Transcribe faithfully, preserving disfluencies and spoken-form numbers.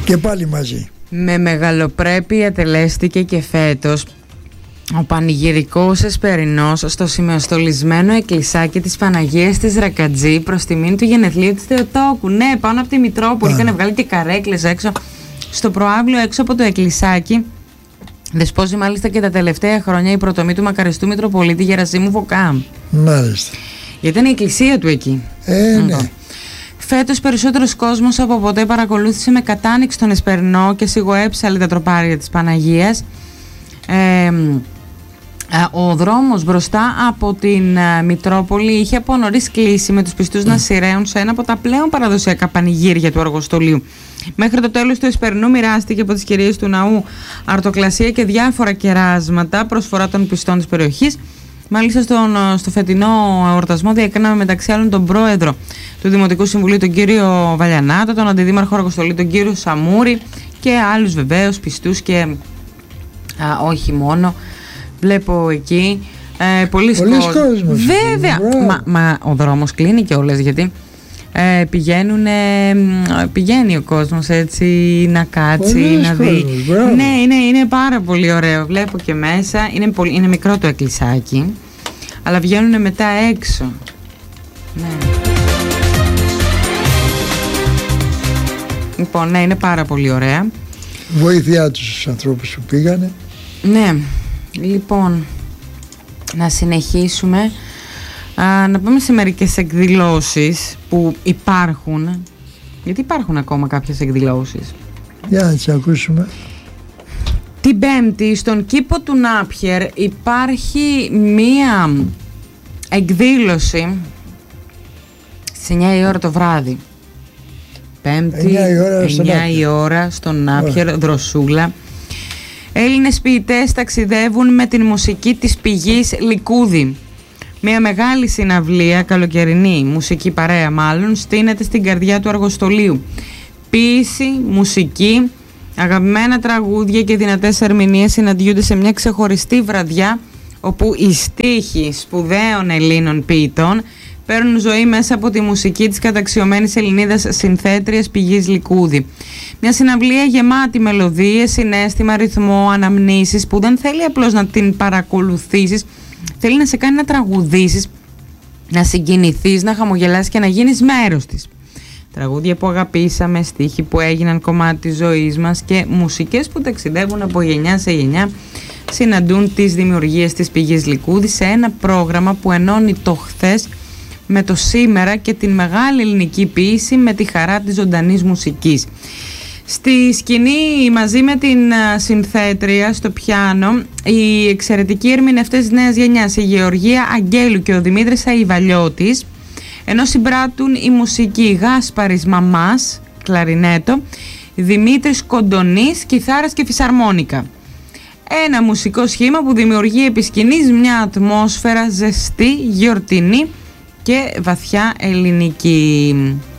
Και πάλι μαζί. Με μεγαλοπρέπεια τελέστηκε και φέτος ο πανηγυρικός Εσπερινός στο σημεοστολισμένο εκκλησάκι της Παναγίας της Ρακατζή προς τιμήν του γενεθλίου της Θεοτόκου. Ναι, πάνω από τη Μητρόπολη. Είχαν βγάλει και καρέκλες έξω στο προάβλιο έξω από το εκκλησάκι. Δεσπόζει μάλιστα και τα τελευταία χρόνια η πρωτομή του μακαριστού Μητροπολίτη Γερασίμου Φωκά. Μάλιστα. Γιατί είναι η εκκλησία του εκεί. Ε, ναι. Φέτος περισσότερος κόσμος από ποτέ παρακολούθησε με κατάνοιξη τον Εσπερινό και σιγοέψαλε τα τροπάρια της Παναγίας. Ε, ο δρόμος μπροστά από την Μητρόπολη είχε από νωρίς κλείσει με τους πιστούς mm. να σειραίουν σε ένα από τα πλέον παραδοσιακά πανηγύρια του Αργοστολίου. Μέχρι το τέλος του Εσπερινού μοιράστηκε από τις κυρίες του ναού αρτοκλασία και διάφορα κεράσματα προσφορά των πιστών της περιοχής. Μάλιστα στον, στο φετινό εορτασμό διακρίναμε μεταξύ άλλων τον πρόεδρο του Δημοτικού Συμβουλίου, τον κύριο Βαλιανάτο, τον αντιδήμαρχο Αργοστολίου, τον κύριο Σαμούρη και άλλους βεβαίως πιστούς και α, όχι μόνο. Βλέπω εκεί ε, πολλοί κόσμος. Βέβαια, μα, μα ο δρόμος κλείνει και όλες γιατί ε, πηγαίνουν, ε, πηγαίνει ο κόσμος έτσι να κάτσει, πολλοί να δει. Κόσμος, ναι, είναι, είναι πάρα πολύ ωραίο. Βλέπω και μέσα, είναι, πολύ, είναι μικρό το εκκλησάκι, αλλά βγαίνουν μετά έξω. Ναι. Λοιπόν, ναι, είναι πάρα πολύ ωραία. Βοήθειά τους στους ανθρώπους που πήγανε. Ναι, λοιπόν, να συνεχίσουμε. Α, να πάμε σε μερικές εκδηλώσεις που υπάρχουν. Γιατί υπάρχουν ακόμα κάποιες εκδηλώσεις. Για να τις ακούσουμε. Την Πέμπτη στον κήπο του Νάπιερ υπάρχει μία εκδήλωση στις εννιά η ώρα το βράδυ. Πέμπτη, εννιά η ώρα, εννιά η ώρα στον Νάπιερ, oh. Δροσούλα. Έλληνες ποιητές ταξιδεύουν με την μουσική της πηγής Λυκούδη. Μια μεγάλη συναυλία, καλοκαιρινή μουσική παρέα μάλλον, στείνεται στην καρδιά του Αργοστολίου. Ποίηση, μουσική, αγαπημένα τραγούδια και δυνατές ερμηνείες συναντιούνται σε μια ξεχωριστή βραδιά όπου οι στίχοι σπουδαίων Ελλήνων ποιητών παίρνουν ζωή μέσα από τη μουσική της καταξιωμένης Ελληνίδας συνθέτριας πηγής Λυκούδη. Μια συναυλία γεμάτη μελωδίες, συναίσθημα, ρυθμό, αναμνήσεις που δεν θέλει απλώς να την παρακολουθήσεις, θέλει να σε κάνει να τραγουδήσεις, να συγκινηθείς, να χαμογελάσεις και να γίνεις μέρος της. Τραγούδια που αγαπήσαμε, στίχοι που έγιναν κομμάτι της ζωής μας και μουσικές που ταξιδεύουν από γενιά σε γενιά συναντούν τις δημιουργίες της πηγής Λυκούδη σε ένα πρόγραμμα που ενώνει το χθες με το σήμερα και την μεγάλη ελληνική ποίηση με τη χαρά της ζωντανής μουσικής. Στη σκηνή μαζί με την συνθέτρια στο πιάνο οι εξαιρετικοί ερμηνευτές νέας γενιάς, η Γεωργία Αγγέλου και ο Δημήτρης Αϊβαλιώτης, ενώ συμπράττουν η μουσική Γάσπαρης Μαμάς, κλαρινέτο, Δημήτρης Κοντονής, κιθάρας και φυσαρμόνικα. Ένα μουσικό σχήμα που δημιουργεί επί σκηνής μια ατμόσφαιρα ζεστή, γιορτινή και βαθιά ελληνική.